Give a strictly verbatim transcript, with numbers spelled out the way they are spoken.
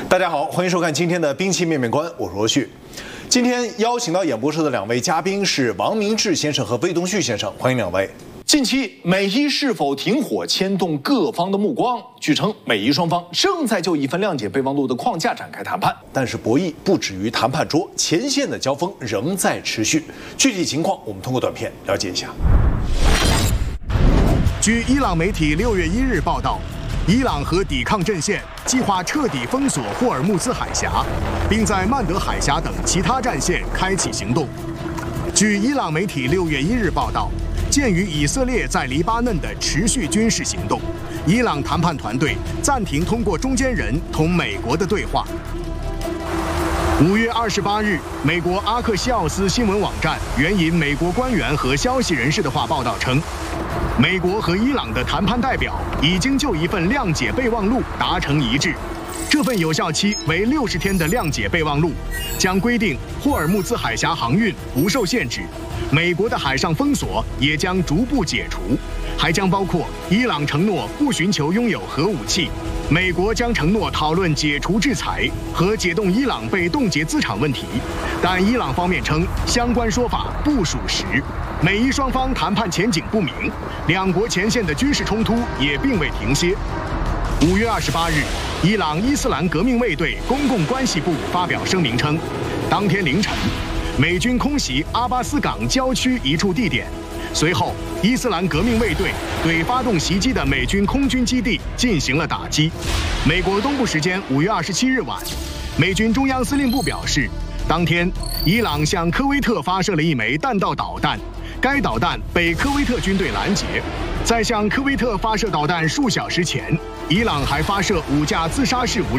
大家好，欢迎收看今天的兵器面面观，我是罗旭。今天邀请到演播室的两位嘉宾是王明志先生和魏东旭先生，欢迎两位。近期美伊是否停火牵动各方的目光，据称美伊双方正在就一份谅解备忘录的框架展开谈判，但是博弈不止于谈判桌，前线的交锋仍在持续。具体情况我们通过短片了解一下。 据伊朗媒体六月一日报道，伊朗和抵抗阵线计划彻底封锁霍尔木兹海峡，并在曼德海峡等其他战线开启行动。据伊朗媒体六月一日报道，鉴于以色列在黎巴嫩的持续军事行动，伊朗谈判团队暂停通过中间人同美国的对话。五月二十八日，美国阿克西奥斯新闻网站援引美国官员和消息人士的话报道称，美国和伊朗的谈判代表已经就一份谅解备忘录达成一致。这份有效期为六十天的谅解备忘录，将规定霍尔木兹海峡航运不受限制，美国的海上封锁也将逐步解除，还将包括伊朗承诺不寻求拥有核武器，美国将承诺讨论解除制裁和解冻伊朗被冻结资产问题，但伊朗方面称相关说法不属实。美伊双方谈判前景不明，两国前线的军事冲突也并未停歇。五月二十八日，伊朗伊斯兰革命卫队公共关系部发表声明称，当天凌晨，美军空袭阿巴斯港郊区一处地点，随后伊斯兰革命卫队对发动袭击的美军空军基地进行了打击。美国东部时间五月二十七日晚，美军中央司令部表示，当天伊朗向科威特发射了一枚弹道导弹，该导弹被科威特军队拦截。在向科威特发射导弹数小时前，伊朗还发射五架自杀式无人